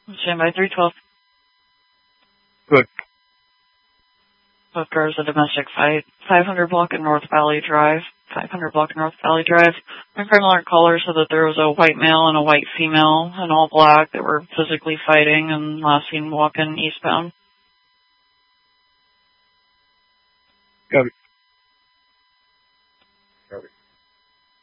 Stand by 312. Good. Both cars a domestic fight. 500 block in North Valley Drive. 500 block in North Valley Drive. My crime alert caller said that there was a white male and a white female in all black that were physically fighting and last seen walking eastbound. Copy.